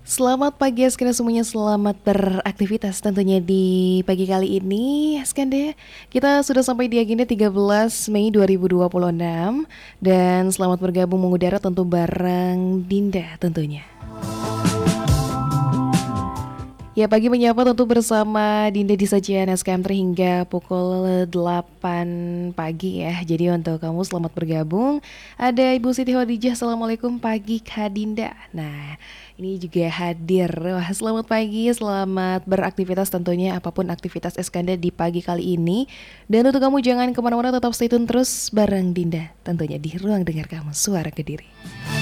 Selamat pagi Askanda semuanya, selamat beraktivitas tentunya di pagi kali ini Askanda. Kita sudah sampai di agenda 13 Mei 2026 dan selamat bergabung mengudara tentu bareng Dinda tentunya. Ya, pagi menyapa tentu bersama Dinda di sajian SKM hingga pukul 8 pagi ya. Jadi untuk kamu selamat bergabung. Ada Ibu Siti Khadijah, Assalamualaikum pagi Kak Dinda. Nah, ini juga hadir. Wah, selamat pagi, selamat beraktivitas tentunya apapun aktivitas Eskanda di pagi kali ini. Dan untuk kamu jangan kemana-mana, tetap stay tune terus bareng Dinda tentunya di ruang dengar kamu, suara Kediri.